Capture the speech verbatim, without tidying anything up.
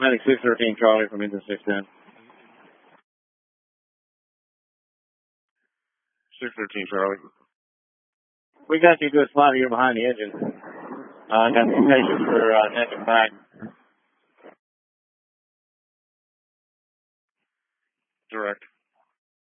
Medic six thirteen Charlie from engine six ten. six thirteen Charlie. We got you to a spot here behind the engine. I uh, got some patients for uh, neck and back. Direct.